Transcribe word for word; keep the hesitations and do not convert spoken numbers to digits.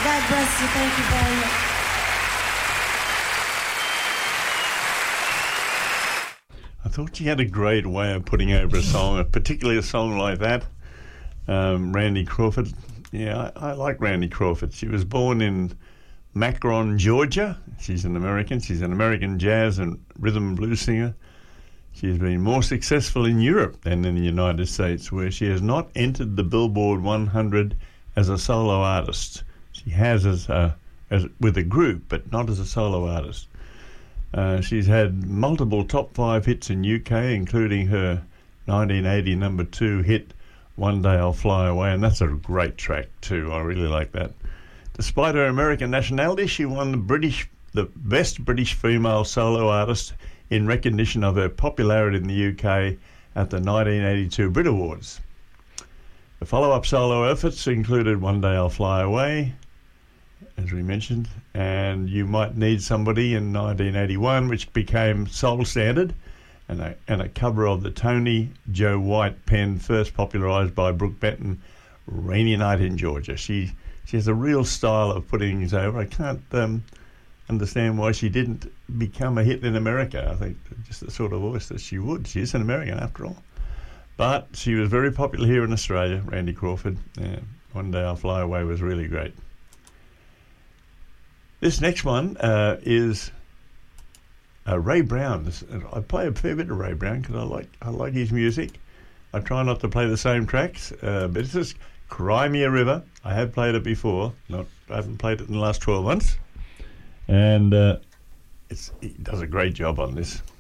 God bless you. Thank you very much. I thought she had a great way of putting over a song, particularly a song like that. Um, Randy Crawford. Yeah, I, I like Randy Crawford. She was born in Macron, Georgia. She's an American. She's an American jazz and rhythm and blues singer. She's been more successful in Europe than in the United States, where she has not entered the Billboard one hundred as a solo artist. She has as a, as with a group, but not as a solo artist. Uh, she's had multiple top five hits in U K, including her nineteen eighty number two hit, One Day I'll Fly Away, and that's a great track too. I really like that. Despite her American nationality, she won the British, the Best British Female Solo Artist in recognition of her popularity in the U K at the nineteen eighty-two Brit Awards. The follow-up solo efforts included One Day I'll Fly Away, as we mentioned, and You Might Need Somebody in nineteen eighty-one, which became soul standard, and a, and a cover of the Tony Joe White pen, first popularised by Brooke Benton, Rainy Night in Georgia. She she has a real style of putting things over. I can't um, understand why she didn't become a hit in America. I think just the sort of voice that she would. She is an American after all. But she was very popular here in Australia, Randy Crawford. Yeah, One Day I'll Fly Away was really great. This next one uh, is uh, Ray Brown. This, I play a fair bit of Ray Brown because I like I like his music. I try not to play the same tracks, uh, but this is Cry Me a River. I have played it before. Not I haven't played it in the last twelve months, and uh, it's he does a great job on this.